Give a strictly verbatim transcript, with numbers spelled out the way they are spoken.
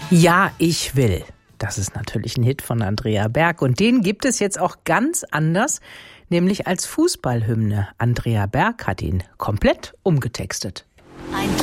Ja, ich will. Das ist natürlich ein Hit von Andrea Berg und den gibt es jetzt auch ganz anders, nämlich als Fußballhymne. Andrea Berg hat ihn komplett umgetextet. Ein